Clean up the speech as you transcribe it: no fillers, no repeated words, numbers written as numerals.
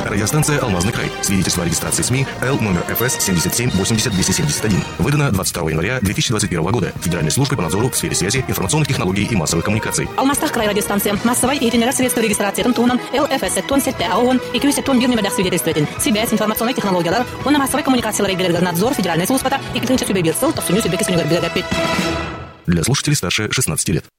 Радиостанция «Алмазный край». Свидетельство о регистрации СМИ Л номер ФС 77-80-271. Выдано 22 января 2021 года Федеральной службой по надзору в сфере связи, информационных технологий и массовых коммуникаций. Алмастах край радиостанция. Массовой и тренера средства регистрации Тонтунан ЛФС Тон Сетте АОН и Кюсетон бирнемедах свидетельствователь. Связь, информационные технологии. Он на массовой коммуникации надзор Федеральной службы и клинча сюбебирсел, то суню себе кисуню. Для слушателей старше 16 лет.